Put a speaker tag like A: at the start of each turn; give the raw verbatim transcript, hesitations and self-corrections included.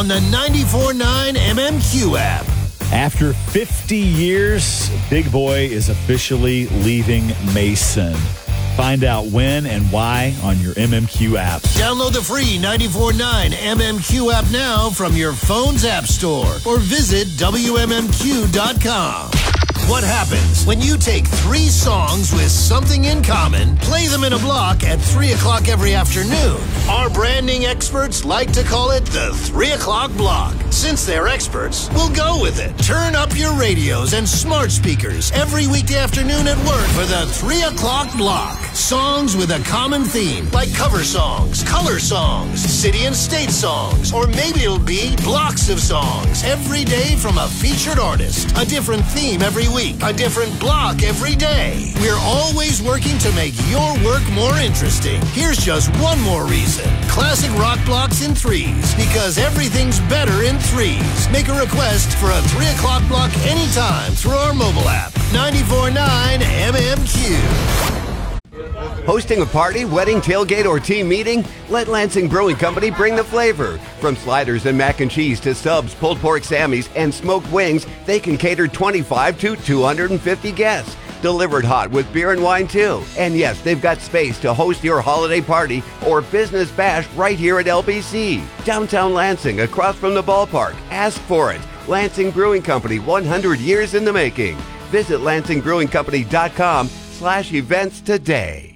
A: on the ninety-four point nine M M Q app.
B: After fifty years, Big Boy is officially leaving Mason. Find out when and why on your M M Q app.
A: Download the free ninety-four point nine M M Q app now from your phone's app store or visit W M M Q dot com. What happens when you take three songs with something in common, play them in a block at three o'clock every afternoon? Our branding experts like to call it the three o'clock block. Since they're experts, we'll go with it. Turn up your radios and smart speakers every weekday afternoon at work for the three o'clock block. Songs with a common theme, like cover songs, color songs, city and state songs, or maybe it'll be blocks of songs every day from a featured artist. A different theme every week, a different block every day. We're always working to make your work more interesting. Here's just one more reason. Classic rock blocks in threes, because everything's better in threes. Make a request for a three o'clock block anytime through our mobile app. ninety-four point nine M M Q.
C: Hosting a party, wedding, tailgate, or team meeting? Let Lansing Brewing Company bring the flavor. From sliders and mac and cheese to subs, pulled pork sammies, and smoked wings, they can cater twenty-five to two hundred fifty guests. Delivered hot with beer and wine too. And yes, they've got space to host your holiday party or business bash right here at L B C. Downtown Lansing, across from the ballpark. Ask for it. Lansing Brewing Company, one hundred years in the making. Visit lansing brewing company dot com slash events today.